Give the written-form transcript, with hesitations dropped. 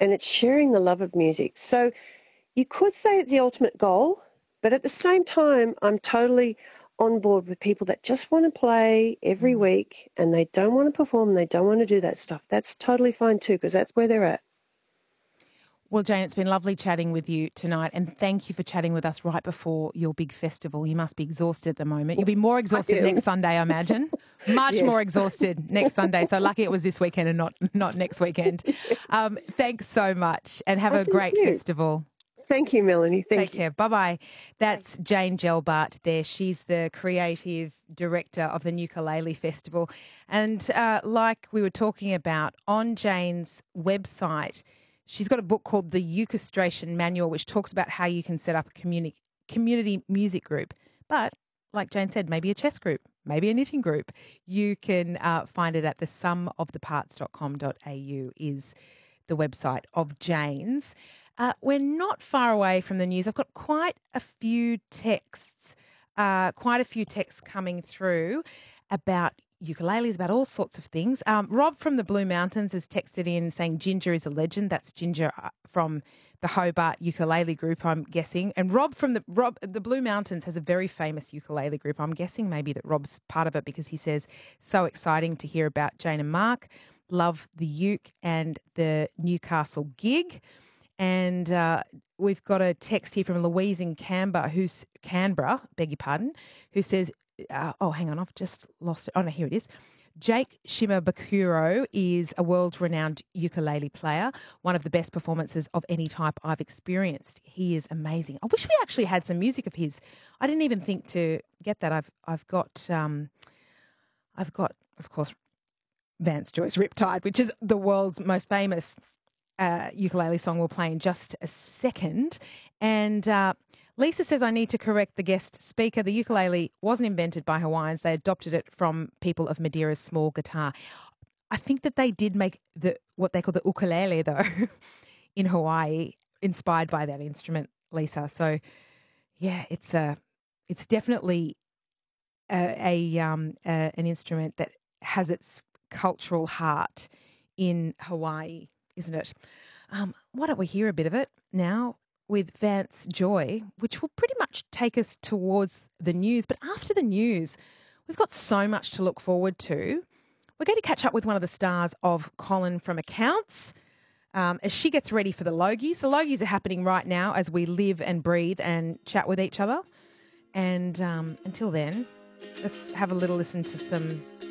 and it's sharing the love of music. So you could say it's the ultimate goal, but at the same time, I'm totally on board with people that just want to play every week and they don't want to perform, they don't want to do that stuff. That's totally fine too, because that's where they're at. Well, Jane, it's been lovely chatting with you tonight, and thank you for chatting with us right before your big festival. You must be exhausted at the moment. You'll be more exhausted next Sunday, I imagine. Much more exhausted next Sunday. So lucky it was this weekend and not next weekend. Thanks so much, and have a great festival. Thank you, Melanie. Take care. Bye-bye. That's Jane Gelbart there. She's the creative director of the Ukulele Festival. And like we were talking about, on Jane's website, she's got a book called The Ukestration Manual, which talks about how you can set up a community music group. But like Jane said, maybe a chess group, maybe a knitting group. You can find it at thesumoftheparts.com.au is the website of Jane's. We're not far away from the news. I've got quite a few texts coming through about ukuleles, about all sorts of things. Rob from the Blue Mountains has texted in saying Ginger is a legend. That's Ginger from the Hobart Ukulele Group, I'm guessing. And Rob from the Blue Mountains has a very famous ukulele group. I'm guessing maybe that Rob's part of it because he says, so exciting to hear about Jane and Mark. Love the uke and the Newcastle gig. And we've got a text here from Louise in Canberra, who says, hang on, I've just lost it. Oh, no, here it is. Jake Shimabukuro is a world-renowned ukulele player, one of the best performances of any type I've experienced. He is amazing. I wish we actually had some music of his. I didn't even think to get that. I've got, of course, Vance Joy's Riptide, which is the world's most famous ukulele song. We'll play in just a second. And Lisa says, I need to correct the guest speaker. The ukulele wasn't invented by Hawaiians. They adopted it from people of Madeira's small guitar. I think that they did make what they call the ukulele, though, in Hawaii, inspired by that instrument, Lisa. So, yeah, it's definitely an instrument that has its cultural heart in Hawaii, isn't it? Why don't we hear a bit of it now with Vance Joy, which will pretty much take us towards the news. But after the news, we've got so much to look forward to. We're going to catch up with one of the stars of Colin from Accounts as she gets ready for the Logies. The Logies are happening right now as we live and breathe and chat with each other. And until then, let's have a little listen to some